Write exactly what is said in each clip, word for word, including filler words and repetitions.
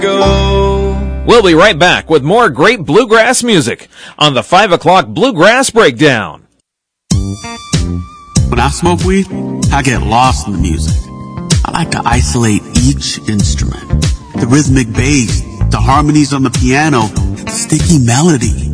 Go. We'll be right back with more great bluegrass music on the five o'clock Bluegrass Breakdown. When I smoke weed, I get lost in the music. I like to isolate each instrument. The rhythmic bass, the harmonies on the piano, the sticky melody.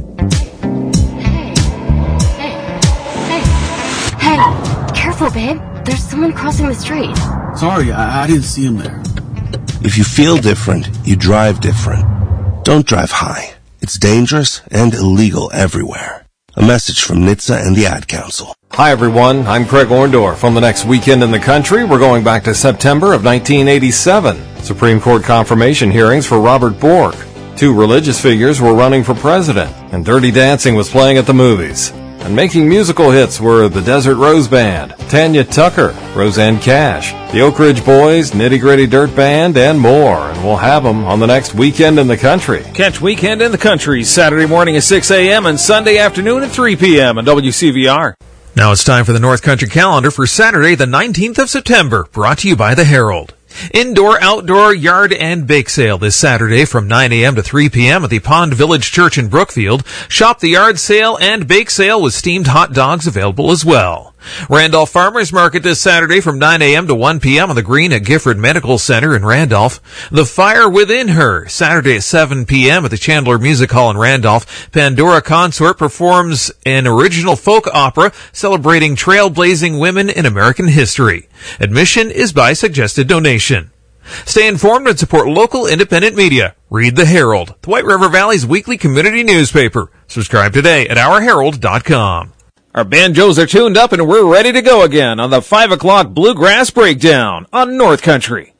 Hey, hey, hey, careful, babe. There's someone crossing the street. Sorry, I, I didn't see him there. If you feel different, you drive different. Don't drive high. It's dangerous and illegal everywhere. A message from N H T S A and the Ad Council. Hi everyone, I'm Craig Orndorff. On the next weekend in the country, we're going back to September of nineteen eighty-seven. Supreme Court confirmation hearings for Robert Bork. Two religious figures were running for president, and Dirty Dancing was playing at the movies. And making musical hits were the Desert Rose Band, Tanya Tucker, Roseanne Cash, the Oak Ridge Boys, Nitty Gritty Dirt Band, and more. And we'll have them on the next Weekend in the Country. Catch Weekend in the Country Saturday morning at six a.m. and Sunday afternoon at three p.m. on W C V R. Now it's time for the North Country calendar for Saturday, the nineteenth of September, brought to you by the Herald. Indoor, outdoor, yard, and bake sale this Saturday from nine a.m. to three p.m. at the Pond Village Church in Brookfield. Shop the yard sale and bake sale with steamed hot dogs available as well. Randolph Farmers Market this Saturday from nine a.m. to one p.m. on the green at Gifford Medical Center in Randolph. The Fire Within Her, Saturday at seven p.m. at the Chandler Music Hall in Randolph. Pandora Consort performs an original folk opera celebrating trailblazing women in American history. Admission is by suggested donation. Stay informed and support local independent media. Read the Herald, the White River Valley's weekly community newspaper. Subscribe today at our herald dot com. Our banjos are tuned up and we're ready to go again on the five o'clock Bluegrass Breakdown on North Country.